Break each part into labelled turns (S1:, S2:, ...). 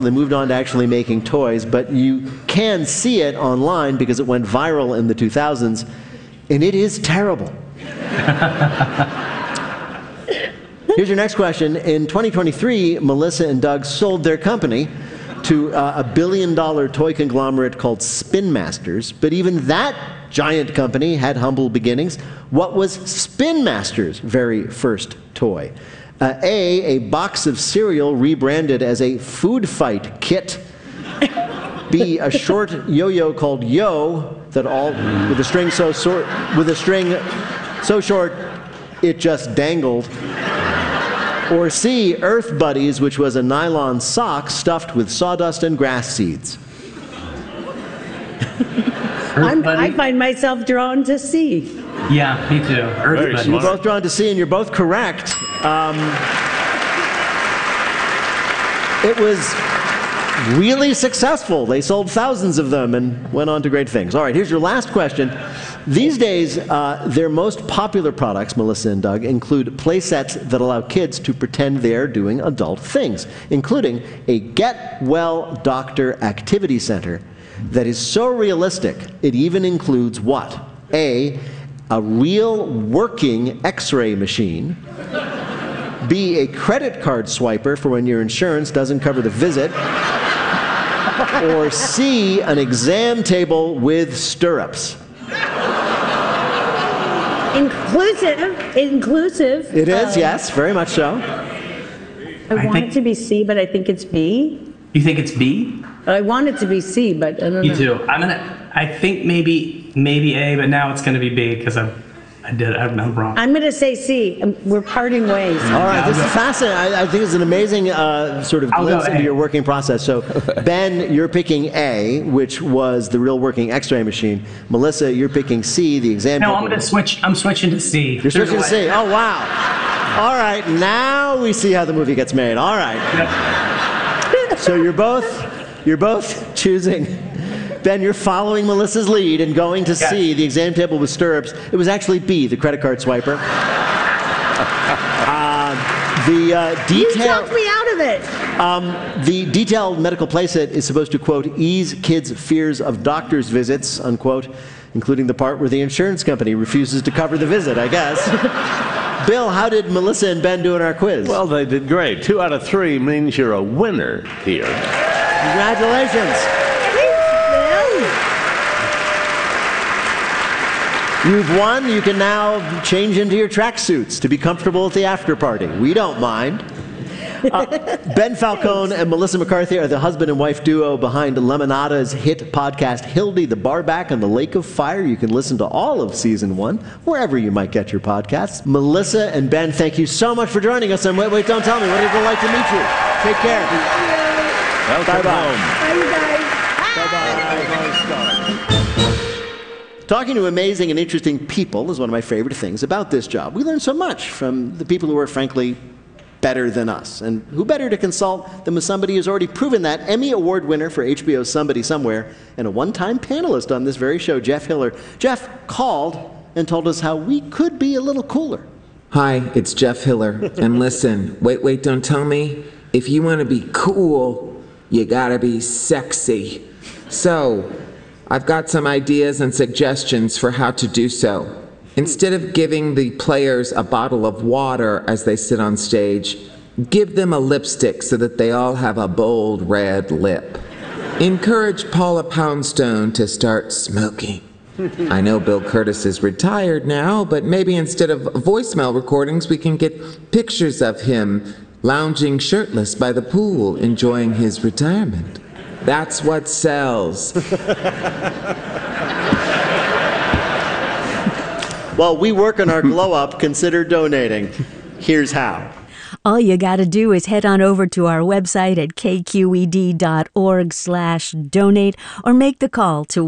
S1: They moved on to actually making toys, but you can see it online because it went viral in the 2000s, and it is terrible. Here's your next question. In 2023, Melissa and Doug sold their company to a billion-dollar toy conglomerate called Spin Masters, but even that giant company had humble beginnings. What was Spin Masters' very first toy? A box of cereal rebranded as a food fight kit. B, a short yo-yo called Yo that all with a string so short it just dangled. Or C, Earth Buddies, which was a nylon sock stuffed with sawdust and grass seeds.
S2: I find myself drawn to C.
S3: Yeah, me too. Earth Buddies.
S1: You're both drawn to C, and you're both correct. It was really successful. They sold thousands of them and went on to great things. All right, here's your last question. These days, their most popular products, Melissa and Doug, include play sets that allow kids to pretend they're doing adult things, including a Get Well Doctor activity center that is so realistic, it even includes what? A real working X-ray machine. B, a credit card swiper for when your insurance doesn't cover the visit. Or C, an exam table with stirrups.
S2: Inclusive.
S1: It is, yes, very much so.
S2: I want it to be C, but I think it's B.
S3: You think it's B?
S2: I want it to be C, but I don't know.
S3: Me too. I think maybe A, but now it's gonna be B because I'm wrong.
S2: I'm going to say C. We're parting ways.
S1: All right, this is fascinating. I think it's an amazing sort of glimpse into your working process. So, Ben, you're picking A, which was the real working X-ray machine. Melissa, you're picking C, the exam.
S3: No, I'm going to switch. I'm switching to C.
S1: You're switching to C. Oh, wow. All right, now we see how the movie gets made. All right. Yep. So you're both choosing. Ben, you're following Melissa's lead and going to C, the exam table with stirrups. It was actually B, the credit card swiper.
S2: You talked me out of it.
S1: The detailed medical playset is supposed to, quote, ease kids' fears of doctor's visits, unquote, including the part where the insurance company refuses to cover the visit, I guess. Bill, how did Melissa and Ben do in our quiz?
S4: Well, they did great. 2 out of 3 means you're a winner here.
S1: Congratulations. You've won. You can now change into your tracksuits to be comfortable at the after party. We don't mind. Ben Falcone and Melissa McCarthy are the husband and wife duo behind Lemonada's hit podcast Hildy the Barback on the Lake of Fire. You can listen to all of season 1 wherever you might get your podcasts. Melissa and Ben, thank you so much for joining us. And wait, don't tell me. What a delight to meet you. Take care.
S4: Welcome home.
S2: Bye, you guys.
S1: Talking to amazing and interesting people is one of my favorite things about this job. We learn so much from the people who are, frankly, better than us. And who better to consult than with somebody who's already proven that? Emmy Award winner for HBO's Somebody Somewhere and a one-time panelist on this very show, Jeff Hiller. Jeff called and told us how we could be a little cooler.
S5: Hi, it's Jeff Hiller. And listen, wait, don't tell me. If you want to be cool, you gotta be sexy. So, I've got some ideas and suggestions for how to do so. Instead of giving the players a bottle of water as they sit on stage, give them a lipstick so that they all have a bold red lip. Encourage Paula Poundstone to start smoking. I know Bill Curtis is retired now, but maybe instead of voicemail recordings, we can get pictures of him lounging shirtless by the pool, enjoying his retirement. That's what sells.
S1: While we work on our glow up, consider donating. Here's how.
S6: All you got to do is head on over to our website at kqed.org/donate or make the call to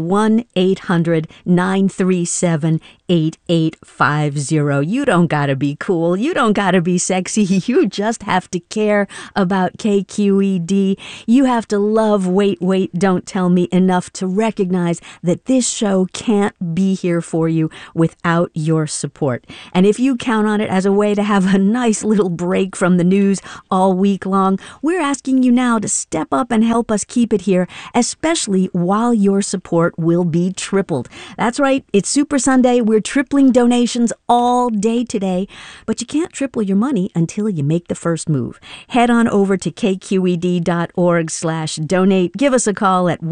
S6: 1-800-937-8850. You don't got to be cool. You don't got to be sexy. You just have to care about KQED. You have to love Wait, Don't Tell Me enough to recognize that this show can't be here for you without your support. And if you count on it as a way to have a nice little break from from the news all week long. We're asking you now to step up and help us keep it here, especially while your support will be tripled. That's right, it's Super Sunday. We're tripling donations all day today, but you can't triple your money until you make the first move. Head on over to kqed.org/donate. Give us a call at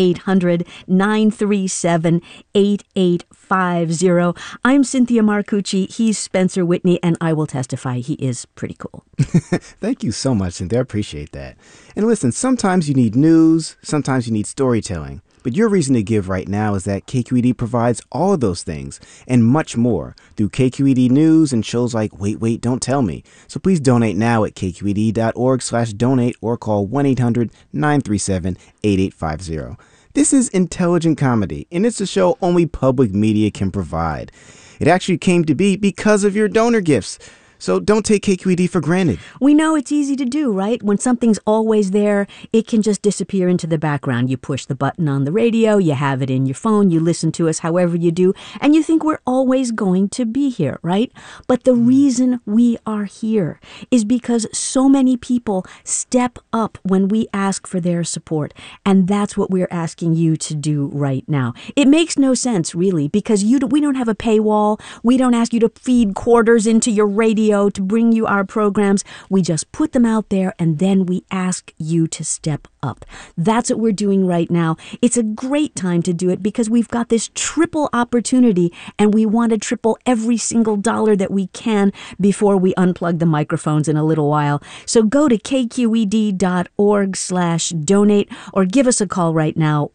S6: 1-800-937-8850. I'm Cynthia Marcucci. He's Spencer Whitney, and I will testify he is pretty cool.
S7: Thank you so much, Cynthia. I appreciate that. And listen, sometimes you need news, sometimes you need storytelling. But your reason to give right now is that KQED provides all of those things and much more through KQED News and shows like Wait, Wait, Don't Tell Me. So please donate now at kqed.org/donate or call 1-800-937-8850. This is intelligent comedy, and it's a show only public media can provide. It actually came to be because of your donor gifts. So don't take KQED for granted.
S6: We know it's easy to do, right? When something's always there, it can just disappear into the background. You push the button on the radio, you have it in your phone, you listen to us however you do, and you think we're always going to be here, right? But the reason we are here is because so many people step up when we ask for their support, and that's what we're asking you to do right now. It makes no sense, really, because we don't have a paywall. We don't ask you to feed quarters into your radio to bring you our programs. We just put them out there and then we ask you to step up. That's what we're doing right now. It's a great time to do it because we've got this triple opportunity and we want to triple every single dollar that we can before we unplug the microphones in a little while. So go to kqed.org/donate or give us a call right now,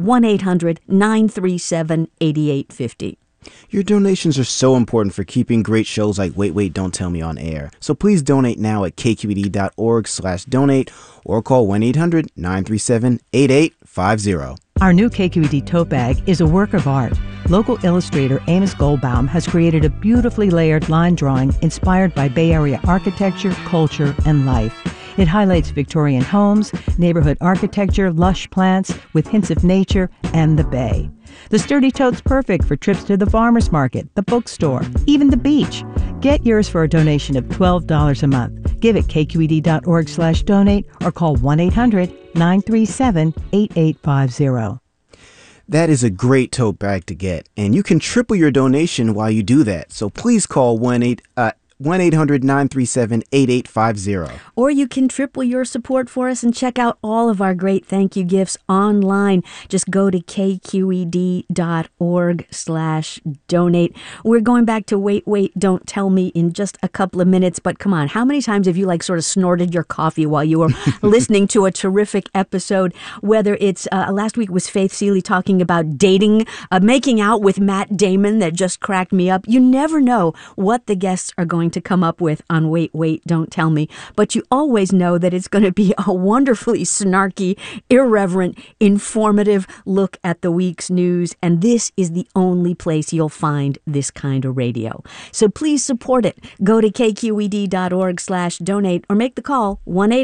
S6: 1-800-937-8850.
S7: Your donations are so important for keeping great shows like Wait, Wait, Don't Tell Me on air. So please donate now at kqed.org/donate or call 1-800-937-8850.
S8: Our new KQED tote bag is a work of art. Local illustrator Amos Goldbaum has created a beautifully layered line drawing inspired by Bay Area architecture, culture, and life. It highlights Victorian homes, neighborhood architecture, lush plants with hints of nature, and the bay. The sturdy tote's perfect for trips to the farmer's market, the bookstore, even the beach. Get yours for a donation of $12 a month. Give it kqed.org/donate or call 1-800-937-8850.
S7: That is a great tote bag to get, and you can triple your donation while you do that. So please call 1-800-937-8850.
S6: Or you can triple your support for us and check out all of our great thank you gifts online. Just go to kqed.org/donate. We're going back to Wait, Wait, Don't Tell Me in just a couple of minutes, but come on, how many times have you sort of snorted your coffee while you were listening to a terrific episode? Whether it's, last week was Faith Seeley talking about dating, making out with Matt Damon that just cracked me up. You never know what the guests are going to come up with on Wait, Wait, Don't Tell Me, but you always know that it's going to be a wonderfully snarky, irreverent, informative look at the week's news, and this is the only place you'll find this kind of radio. So please support it. Go to kqed.org/donate or make the call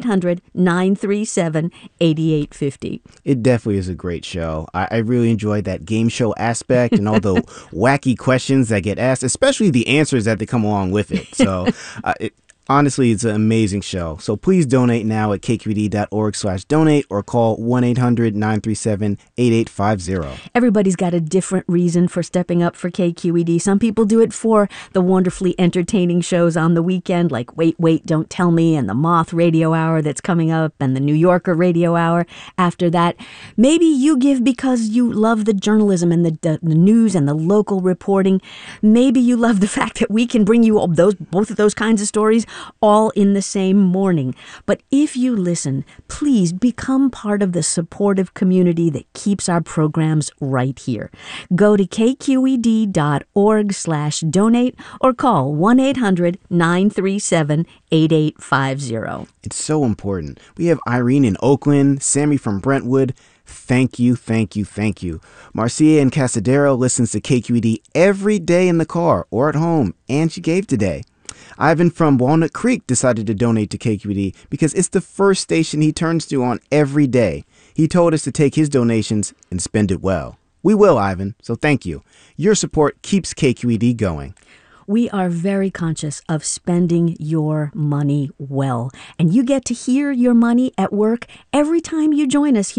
S6: 1-800-937-8850.
S7: It definitely is a great show. I really enjoyed that game show aspect and all the wacky questions that get asked, especially the answers that they come along with it. So honestly, it's an amazing show. So please donate now at kqed.org/donate or call 1-800-937-8850.
S6: Everybody's got a different reason for stepping up for KQED. Some people do it for the wonderfully entertaining shows on the weekend like Wait, Wait, Don't Tell Me and the Moth Radio Hour that's coming up and the New Yorker Radio Hour after that. Maybe you give because you love the journalism and the news and the local reporting. Maybe you love the fact that we can bring you both of those kinds of stories all in the same morning. But if you listen, please become part of the supportive community that keeps our programs right here. Go to kqed.org/donate or call 1-800-937-8850.
S7: It's so important. We have Irene in Oakland, Sammy from Brentwood. Thank you, thank you, thank you. Marcia in Casadero listens to KQED every day in the car or at home, and she gave today. Ivan from Walnut Creek decided to donate to KQED because it's the first station he turns to on every day. He told us to take his donations and spend it well. We will, Ivan, so thank you. Your support keeps KQED going.
S6: we are very conscious of spending your money well. And you get to hear your money at work every time you join us